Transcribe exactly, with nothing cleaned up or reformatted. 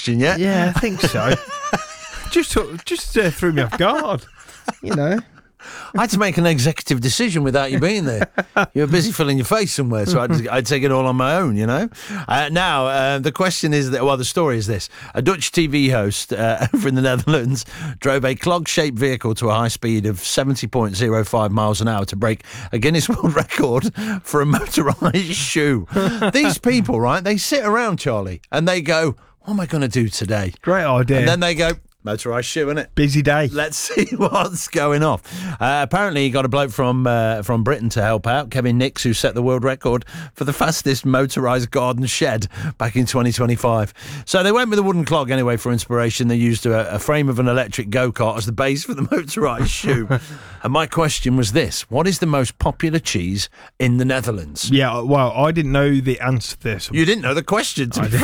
question yet? Yeah, I think so. just just uh, threw me off guard, you know. I had to make an executive decision without you being there. You were busy filling your face somewhere, so I'd, I'd take it all on my own, you know. Uh, now, uh, the question is that, well, the story is this. A Dutch T V host uh, over in the Netherlands drove a clog-shaped vehicle to a high speed of seventy point zero five miles an hour to break a Guinness World Record for a motorised shoe. These people, right, they sit around, Charlie, and they go, what am I going to do today? Great idea. And then they go, motorised shoe, innit? Busy day. Let's see what's going off. Uh, apparently, he got a bloke from uh, from Britain to help out, Kevin Nix, who set the world record for the fastest motorised garden shed back in twenty twenty-five. So they went with a wooden clog anyway for inspiration. They used a, a frame of an electric go-kart as the base for the motorised shoe. And my question was this. What is the most popular cheese in the Netherlands? Yeah, well, I didn't know the answer to this. You didn't know the question, to be fair.